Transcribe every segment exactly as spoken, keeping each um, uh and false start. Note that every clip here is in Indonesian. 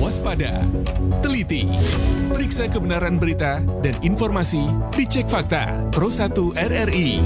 waspada, teliti, periksa kebenaran berita dan informasi, dicek fakta. Pro satu R R I.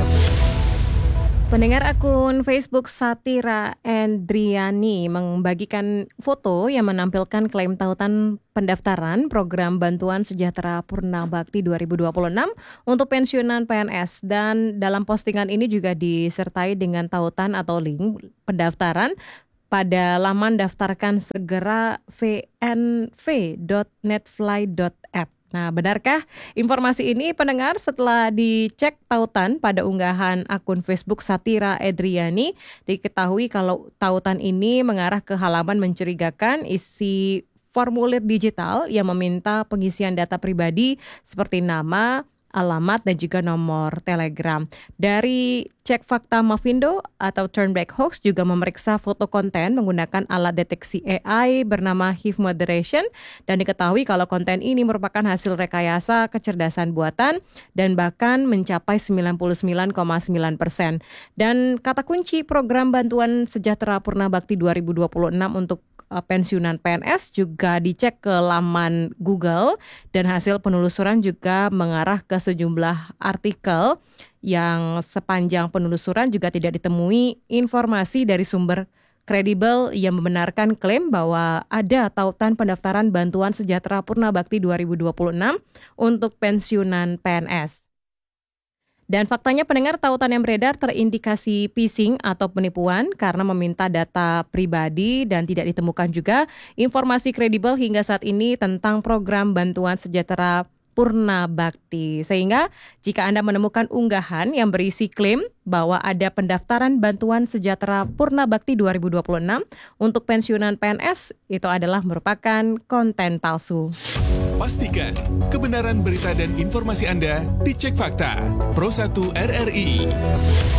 Pendengar akun Facebook Satira Endriani membagikan foto yang menampilkan klaim tautan pendaftaran program Bantuan Sejahtera Purna Bakti dua ribu dua puluh enam untuk pensiunan P N S. Dan dalam postingan ini juga disertai dengan tautan atau link pendaftaran pada laman daftarkan segera v n v dot netfly dot app. Nah, benarkah informasi ini, pendengar? Setelah dicek tautan pada unggahan akun Facebook Satira Edriani, diketahui kalau tautan ini mengarah ke halaman mencurigakan isi formulir digital yang meminta pengisian data pribadi seperti nama, alamat, dan juga nomor Telegram. Dari Cek Fakta Mavindo atau Turnback Hoax juga memeriksa foto konten menggunakan alat deteksi A I bernama Hive Moderation, dan diketahui kalau konten ini merupakan hasil rekayasa kecerdasan buatan dan bahkan mencapai sembilan puluh sembilan koma sembilan persen. Dan kata kunci program Bantuan Sejahtera Purna Bakti dua ribu dua puluh enam untuk pensiunan P N S juga dicek ke laman Google, dan hasil penelusuran juga mengarah ke sejumlah artikel yang sepanjang penelusuran juga tidak ditemui informasi dari sumber kredibel yang membenarkan klaim bahwa ada tautan pendaftaran Bantuan Sejahtera Purna Bakti dua ribu dua puluh enam untuk pensiunan P N S. Dan faktanya, pendengar, tautan yang beredar terindikasi phishing atau penipuan karena meminta data pribadi dan tidak ditemukan juga informasi kredibel hingga saat ini tentang program Bantuan Sejahtera Purna Bakti. Sehingga jika Anda menemukan unggahan yang berisi klaim bahwa ada pendaftaran Bantuan Sejahtera Purna Bakti dua ribu dua puluh enam untuk pensiunan P N S, itu adalah merupakan konten palsu. Pastikan kebenaran berita dan informasi Anda dicek fakta. Pro satu R R I.